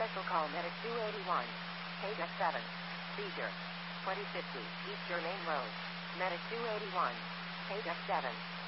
Special call Medic 281. Page F7. Seizure. 2050 East Germain Road. Medic 281. Page F7.